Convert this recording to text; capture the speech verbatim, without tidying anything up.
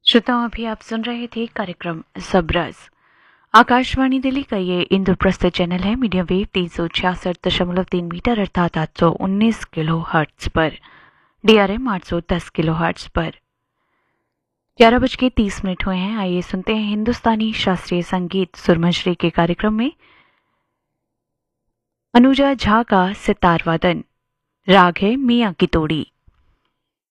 श्रोताओं, अभी आप सुन रहे थे कार्यक्रम सबरस। आकाशवाणी दिल्ली का ये इंद्रप्रस्थ चैनल है मीडियम वेव तीन सौ छियासठ दशमलव तीन मीटर अर्थात आठ सौ उन्नीस किलो हर्ट्ज पर, डीआरएम आठ सौ दस किलो हर्ट्ज पर। ग्यारह बज के तीस मिनट हुए हैं। आइए सुनते हैं हिंदुस्तानी शास्त्रीय संगीत सुरमश्री के कार्यक्रम में अनुजा झा का सितार वादन। राग है मियाँ की तोड़ी।